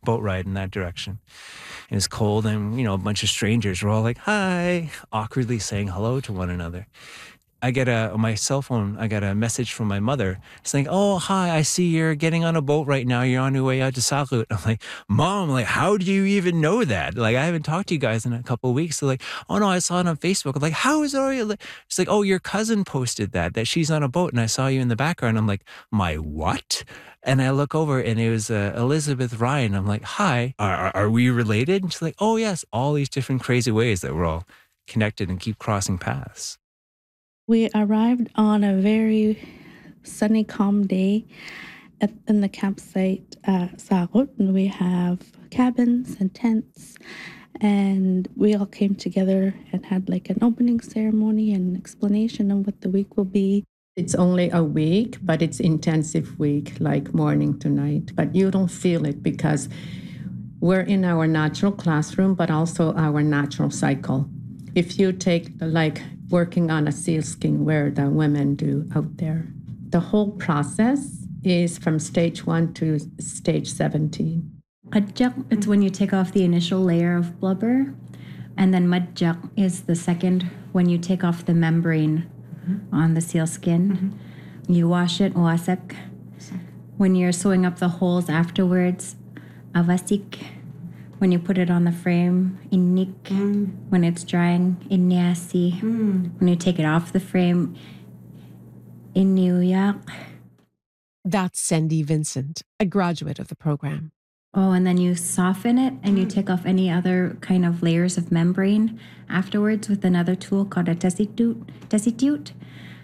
boat ride in that direction. It was cold and, a bunch of strangers were all like, hi, awkwardly saying hello to one another. On my cell phone, I got a message from my mother saying, oh, hi, I see you're getting on a boat right now. You're on your way out to Salut. I'm like, Mom, like, how do you even know that? Like, I haven't talked to you guys in a couple of weeks. So like, oh no, I saw it on Facebook. I'm like, how is it already? She's like, oh, your cousin posted that she's on a boat and I saw you in the background. I'm like, my what? And I look over and it was Elizabeth Ryan. I'm like, hi, are we related? And she's like, oh yes, all these different crazy ways that we're all connected and keep crossing paths. We arrived on a very sunny, calm day in the campsite at Sarut, and we have cabins and tents, and we all came together and had like an opening ceremony and explanation of what the week will be. It's only a week, but it's intensive week, like morning to night. But you don't feel it because we're in our natural classroom, but also our natural cycle. If you take like working on a sealskin where the women do out there, the whole process is from stage 1 to stage 17. Adjak, it's when you take off the initial layer of blubber. And then madjak is the second, when you take off the membrane on the sealskin. You wash it, wasak. When you're sewing up the holes afterwards, avasik. When you put it on the frame, inik. When it's drying, inyasi. When you take it off the frame, inuyak. That's Sandy Vincent, a graduate of the program. Oh, and then you soften it and you take off any other kind of layers of membrane afterwards with another tool called a tesitute,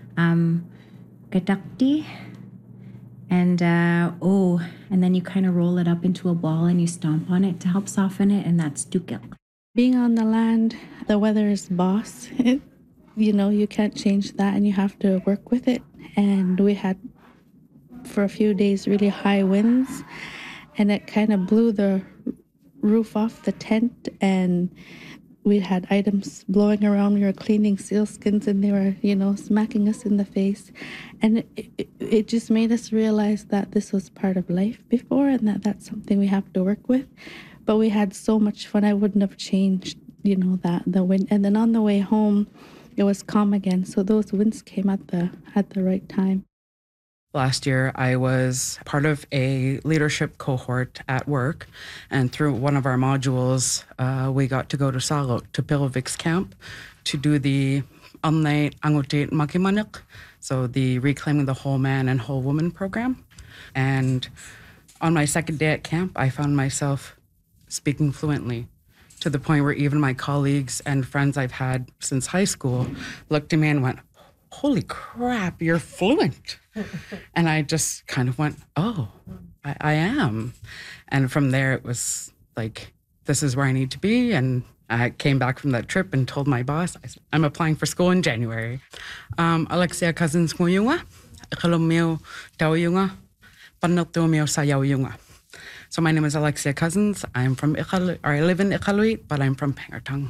katakti. And then you kind of roll it up into a ball and you stomp on it to help soften it, and that's tukil. Being on the land, the weather is boss. You can't change that and you have to work with it. And we had, for a few days, really high winds, and it kind of blew the roof off the tent, and we had items blowing around. We were cleaning sealskins and they were, smacking us in the face. And it just made us realize that this was part of life before and that's something we have to work with. But we had so much fun. I wouldn't have changed, the wind. And then on the way home, it was calm again. So those winds came at the right time. Last year, I was part of a leadership cohort at work, and through one of our modules, we got to go to Salok, to Pilovik's camp, to do the Alnay Angotit Makimanik, so the Reclaiming the Whole Man and Whole Woman program. And on my second day at camp, I found myself speaking fluently, to the point where even my colleagues and friends I've had since high school looked at me and went, holy crap, you're fluent. And I just kind of went, oh, I am. And from there, it was like, this is where I need to be. And I came back from that trip and told my boss, I said, I'm applying for school in January. Alexia Cousins ko yunga, ikalumio tao yunga, paniltumio sayaw yunga. So my name is Alexia Cousins. I live in Iqaluit, but I'm from Pangatang.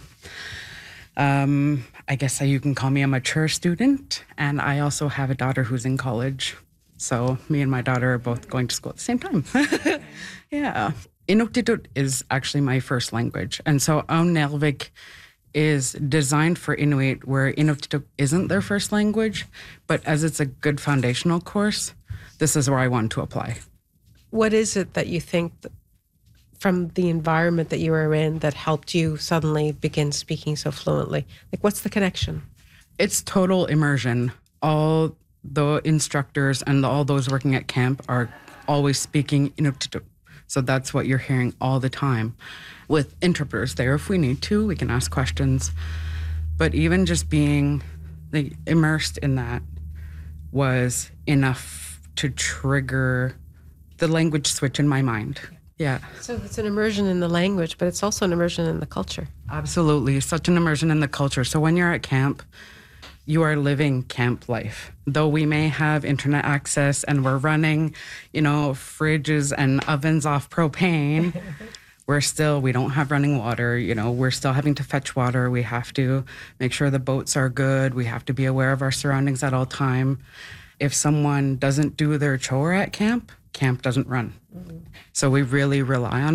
I guess you can call me a mature student, and I also have a daughter who's in college. So me and my daughter are both going to school at the same time. Yeah. Inuktitut is actually my first language. And so Aunelvik is designed for Inuit where Inuktitut isn't their first language, but as it's a good foundational course, this is where I want to apply. What is it that you think from the environment that you were in that helped you suddenly begin speaking so fluently? Like, what's the connection? It's total immersion. All the instructors and all those working at camp are always speaking Inuktitut. So that's what you're hearing all the time. With interpreters there, if we need to, we can ask questions. But even just being immersed in that was enough to trigger the language switch in my mind. Yeah. So it's an immersion in the language, but it's also an immersion in the culture. Absolutely. Such an immersion in the culture. So when you're at camp, you are living camp life. Though we may have internet access and we're running, fridges and ovens off propane, we don't have running water. We're still having to fetch water. We have to make sure the boats are good. We have to be aware of our surroundings at all time. If someone doesn't do their chore at camp, camp doesn't run. So we really rely on